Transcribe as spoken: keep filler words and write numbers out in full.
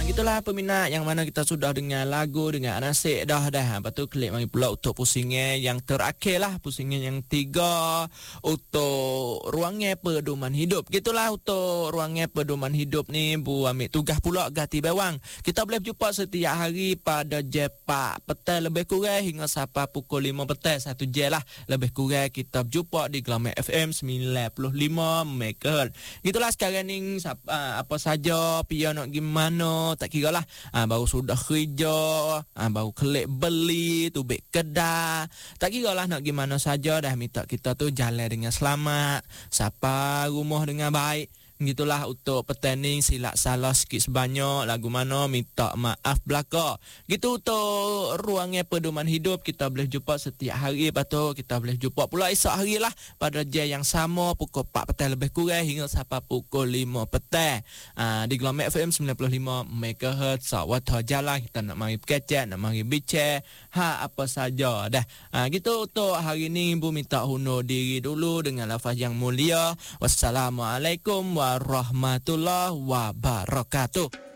Gitulah peminat yang mana kita sudah dengar lagu dengan Anasik dah dah. Lepas tu klik mari pula untuk pusingan yang terakhir lah, pusingan yang tiga untuk ruangnya pedoman hidup. Gitulah untuk ruangnya pedoman hidup ni Bu ambil tugas pula ganti bawang. Kita boleh jumpa setiap hari pada jam empat petang lebih kurang hingga sampai pukul lima petang, satu jam lah lebih kurang kita berjumpa di Glamour F M sembilan puluh lima megahertz. Gitulah sekarang ni apa saja pia nak gimana tak kira lah. Ha, baru sudah kerja, ha, baru klik beli, tubik kedai. Tak kira lah nak gimana saja dah minta kita tu jalan dengan selamat. Sampai rumah dengan baik. Gitulah untuk petani silap salah sikit sebanyak lagu mana minta maaf belaka. Gitu untuk ruangnya pedoman hidup kita boleh jumpa setiap hari. Lepas tu kita boleh jumpa pula esok hari lah pada jam yang sama pukul empat petang lebih kurang hingga sampai pukul lima petang. Ha, di Glamour F M sembilan puluh lima megahertz. Waktu jalan kita nak mari berkecek, nak mari bincang ha apa saja dah. Ha, gitu untuk hari ni Ibu minta hundur diri dulu dengan lafaz yang mulia. Wassalamualaikum warahmatullahi wabarakatuh.